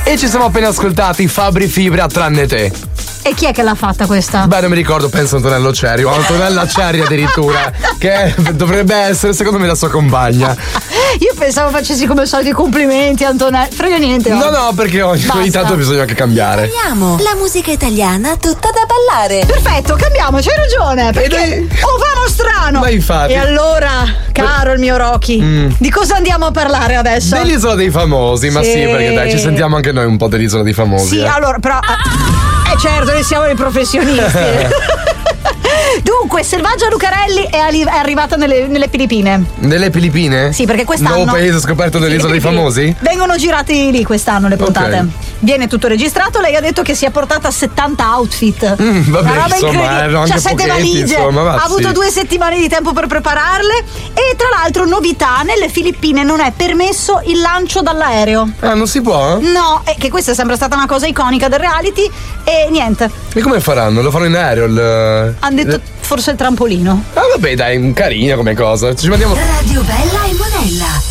E ci siamo appena ascoltati Fabri Fibra, Tranne te. E chi è che l'ha fatta questa? Beh, non mi ricordo, penso Antonello Cerri, o Antonella Cerri addirittura, che dovrebbe essere secondo me la sua compagna. Io pensavo facessi come soliti complimenti, Antonella. Frega niente. No, perché ogni tanto bisogna anche cambiare. La musica italiana tutta da ballare. Perfetto, cambiamo, c'hai ragione. Perché vamo strano. Ma infatti. E allora, caro il mio Rocky, di cosa andiamo a parlare adesso? Dell'Isola dei Famosi, ma sì, perché dai, ci sentiamo anche noi un po' dell'Isola dei Famosi. Sì, allora, però. Certo, noi siamo dei professionisti. Dunque, Selvaggia Lucarelli è arrivata nelle Filippine. Nelle Filippine? Sì, perché quest'anno. Nuovo paese scoperto dell'Isola dei Famosi? Vengono girati lì quest'anno le puntate. Okay. Viene tutto registrato. Lei ha detto che si è portata 70 outfit. Vabbè, una roba insomma, erano anche 17 pochetti, valigie. insomma, Ha avuto 2 settimane di tempo per prepararle. E tra l'altro, novità: nelle Filippine non è permesso il lancio dall'aereo. Ah, non si può? No, è che questa è sempre stata una cosa iconica del reality. E niente. E come faranno? Lo fanno in aereo? Hanno detto forse il trampolino. Ah, vabbè, dai, carina come cosa. Ci mandiamo. Radio Bella e Monella.